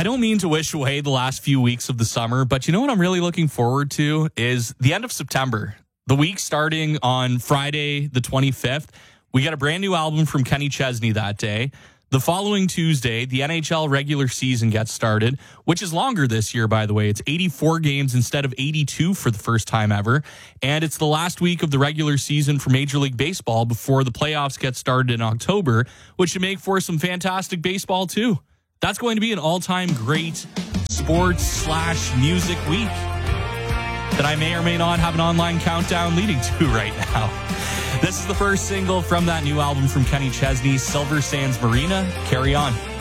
I don't mean to wish away the last few weeks of the summer, but you know what I'm really looking forward to is the end of September. The week starting on Friday, the 25th. We got a brand new album from Kenny Chesney that day. The following Tuesday, the NHL regular season gets started, which is longer this year, by the way. It's 84 games instead of 82 for the first time ever. And it's the last week of the regular season for Major League Baseball before the playoffs get started in October, which should make for some fantastic baseball, too. That's going to be an all-time great sports/music week that I may or may not have an online countdown leading to right now. This is the first single from that new album from Kenny Chesney, Silver Sands Marina. Carry on.